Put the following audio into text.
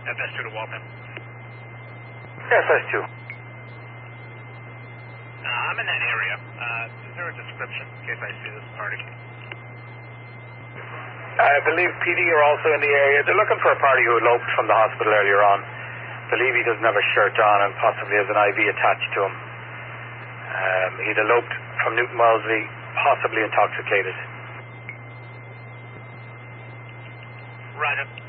FS2 to Waltham. FS2. I'm in that area. Is there a description in case I see this party? I believe PD are also in the area. They're looking for a party who eloped from the hospital earlier on. I believe he doesn't have a shirt on and possibly has an IV attached to him. He'd eloped from Newton Wellesley, possibly intoxicated. Roger.